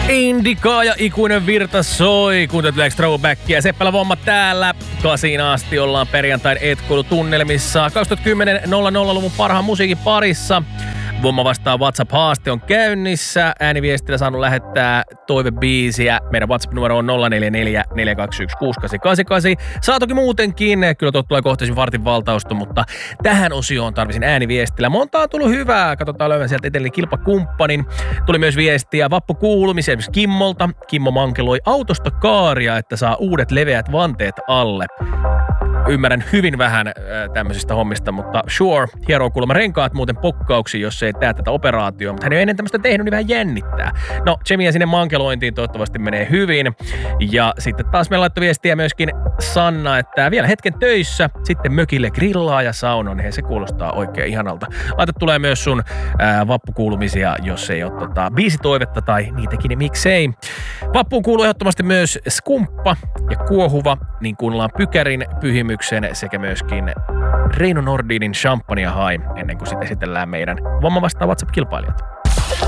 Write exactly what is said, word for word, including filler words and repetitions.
Indikaa ja ikuinen virta soi, kun tulee throwbackia. Seppälä Vomma täällä. Kasiin asti ollaan perjantain etkoilutunnelmissa. kaksituhattakymmenen nolla nolla-luvun parhaan musiikin parissa. Vomma vastaa WhatsApp-haaste on käynnissä. Ääniviestillä saanut lähettää toivebiisiä. Meidän WhatsApp-numero on nolla neljä neljä neljä kaksi yksi kuusi kahdeksan kahdeksan kahdeksan. Saa toki muutenkin. Kyllä tuolta tulee kohtaisin vartin valtausta, mutta tähän osioon tarvisin ääniviestillä. Monta on tullut hyvää. Katsotaan löydän sieltä etelleen kilpakumppanin. Tuli myös viestiä vappukuulumisia esimerkiksi Kimmolta. Kimmo mankeloi autosta kaaria, että saa uudet leveät vanteet alle. Ymmärrän hyvin vähän äh, tämmöisistä hommista, mutta sure, hieroo kuulemma renkaat muuten pokkauksiin, jos ei tee tätä operaatioa, mutta hän ei ole ennen tämmöistä tehnyt, niin vähän jännittää. No, Tsemiä sinne mankelointiin toivottavasti menee hyvin. Ja sitten taas me laittoi viestiä myöskin Sanna, että vielä hetken töissä, sitten mökille grillaa ja saunon, niin se kuulostaa oikein ihanalta. Laita tulee myös sun äh, vappukuulumisia, jos ei ole tota, biisitoivetta tai niitäkin, niin miksei. Vappuun kuuluu ehdottomasti myös skumppa ja kuohuva, niin kuunnellaan Pykärin pyhimyksen sekä myöskin Reino Nordinin Champagne High, ennen kuin sitten esitellään meidän Vomma vastaan WhatsApp-kilpailijat.